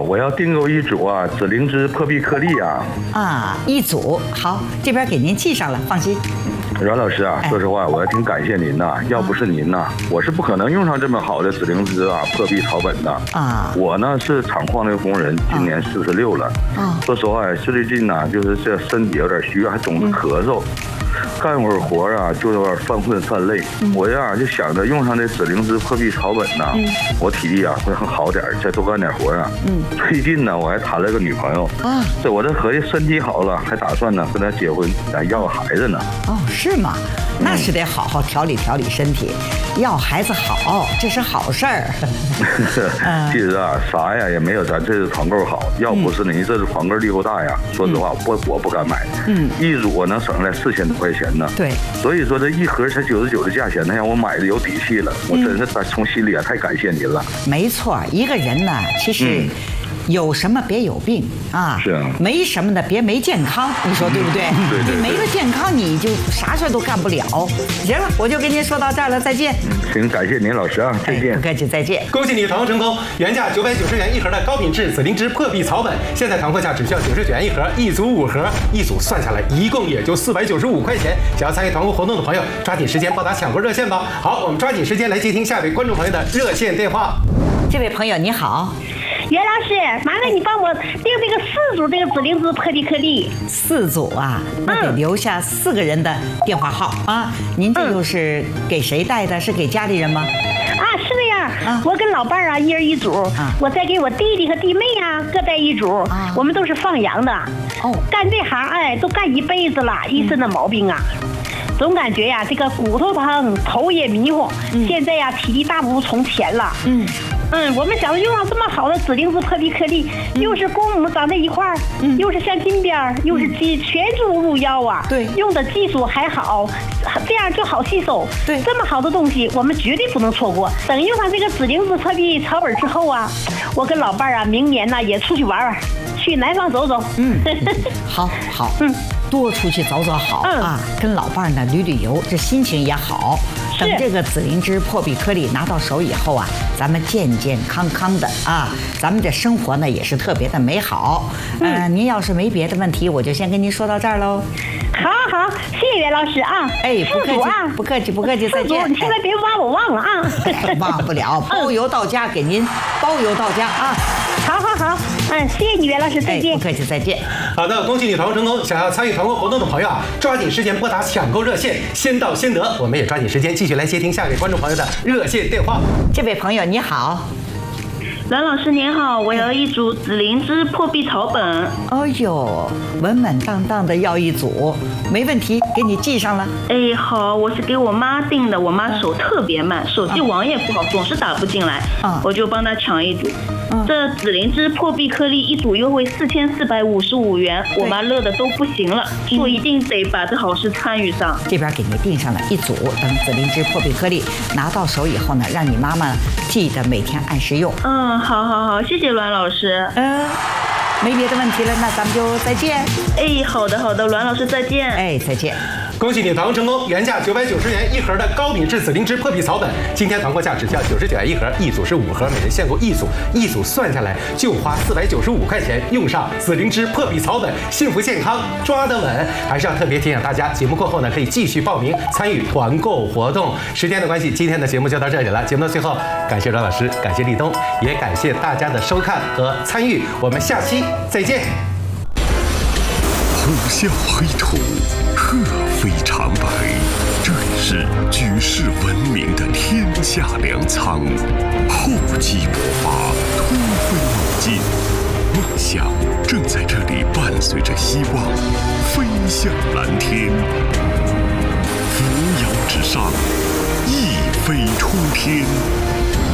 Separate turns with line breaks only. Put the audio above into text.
我要订购一组啊紫灵芝破壁颗粒啊。
啊，一组好，这边给您寄上了，放心。
阮老师啊，说实话，我还挺感谢您呐。要不是您呐，我是不可能用上这么好的紫灵芝啊破壁草本的啊。我呢是厂矿的工人，今年46了。啊，说实话，最近呢，就是这身体有点虚，还总是咳嗽。干会儿活啊，就有点犯困犯累。我呀就想着用上这紫灵芝破壁草本呐，我体力啊会很好点，再多干点活啊。最近呢，我还谈了个女朋友啊，我这合计身体好了，还打算呢跟她结婚，咱要个孩子呢。
哦，是吗？那是得好好调理调理身体，要孩子好，这是好事儿。
其实啊，啥呀也没有咱这次团购好，要不是您这次团购力度大呀，说实话我不敢买。一组我能省下来4000多块钱呢。对，所以说这一盒才99的价钱，那让我买的有底气了。我真是从心里啊太感谢您了。
没错，一个人呢，其实。有什么别有病啊？是啊，没什么的别没健康，你说对不对？对，你没了健康，你就啥事都干不了。行了，我就跟您说到这儿了，再见。
行，感谢您老师啊，再见。
不客气，再见。
恭喜你团购成功，原价990元一盒的高品质紫灵芝破壁草本，现在团购价只需要99元一盒，一组5盒，一组算下来一共也就495块钱。想要参与团购活动的朋友，抓紧时间拨打抢购热线吧。好，我们抓紧时间来接听下一位观众朋友的热线电话。
这位朋友你好。
袁老师，麻烦你帮我订这个4组这个紫灵芝破壁颗粒。
4组啊，那得留下4个人的电话号啊。您这又是给谁带的？是给家里人吗？
啊，是这样。我跟老伴儿啊，一人一组。我再给我弟弟和弟妹啊，各带一组。我们都是放羊的。哦，干这行哎，都干一辈子了，一身的毛病啊。总感觉呀，这个骨头疼，头也迷糊。现在呀，体力大不如从前了。我们想用上这么好的紫灵芝破壁颗粒，又是公母长在一块儿，又是像金边儿，又是全注入药啊。对，用的技术还好，这样就好吸收。对，这么好的东西，我们绝对不能错过。等用上这个紫灵芝破壁草本之后啊，我跟老伴儿啊，明年呢也出去玩玩，去南方走走。
好。多出去走走好啊，跟老伴儿呢旅游，这心情也好。等这个紫灵芝破壁颗粒拿到手以后啊，咱们健健康康的啊，咱们这生活呢也是特别的美好。您要是没别的问题，我就先跟您说到这儿喽。
好，谢谢袁老师啊。哎，
不客气，再见。
你千万别把我忘了啊。
忘不了，包邮到家，给您包邮到家啊。
好，谢谢你袁老师，再见。
不客气，再见。
好的，恭喜你团购成功！想要参与团购活动的朋友啊，抓紧时间拨打抢购热线，先到先得。我们也抓紧时间继续来接听下一位观众朋友的热线电话。
这位朋友你好。
阮老师您好，我要一组紫灵芝破壁草本。
哦呦，稳稳当当的要一组，没问题，给你寄上了。
哎，好，我是给我妈订的，我妈手特别慢，手机网也不好，总是打不进来，我就帮她抢一组。这紫灵芝破壁颗粒一组优惠4455元，我妈乐的都不行了，说一定得把这好事参与上。
这边给你订上了一组，等紫灵芝破壁颗粒拿到手以后呢，让你妈妈记得每天按时用。
好，谢谢阮老师。
没别的问题了，那咱们就再见。
哎，好的，阮老师再见。
哎，再见。
恭喜你团购成功，原价990元一盒的高品质紫灵芝破壁草本，今天团购价只需要99元一盒，一组是5盒，每人限购一组，一组算下来就花495块钱，用上紫灵芝破壁草本，幸福健康抓得稳。还是要特别提醒大家，节目过后呢，可以继续报名参与团购活动。时间的关系，今天的节目就到这里了。节目的最后，感谢阮老师，感谢立冬，也感谢大家的收看和参与，我们下期再见。
虎啸黑土，鹤飞长白，这里是举世闻名的天下粮仓。厚积薄发，突飞猛进，梦想正在这里伴随着希望飞向蓝天。扶摇直上，一飞冲天。